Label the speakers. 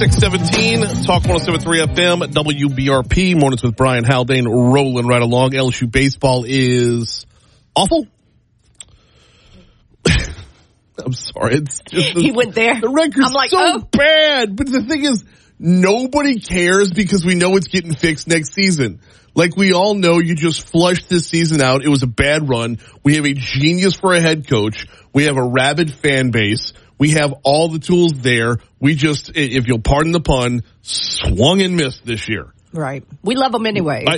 Speaker 1: 617, Talk 107.3 FM, WBRP, Mornings with Brian Haldane, rolling right along. LSU baseball is awful. I'm sorry. It's just
Speaker 2: he went there.
Speaker 1: The record's bad. But the thing is, nobody cares because we know it's getting fixed next season. Like we all know, you just flushed this season out. It was a bad run. We have a genius for a head coach. We have a rabid fan base. We have all the tools there. We just, if you'll pardon the pun, swung and missed this year.
Speaker 2: Right. We love them anyway.